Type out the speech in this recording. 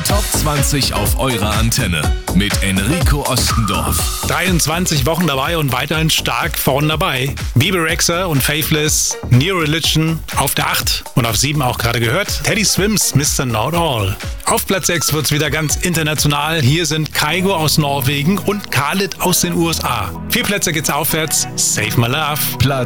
Top 20 auf eurer Antenne mit Enrico Ostendorf. 23 Wochen dabei und weiterhin stark vorn dabei. Bebe Rexha und Faithless, New Religion auf der 8 und auf 7 auch gerade gehört. Teddy Swims, Mr. Not All. Auf Platz 6 wird's wieder ganz international. Hier sind Kygo aus Norwegen und Khalid aus den USA. 4 Plätze geht's aufwärts. Save My Love. Platz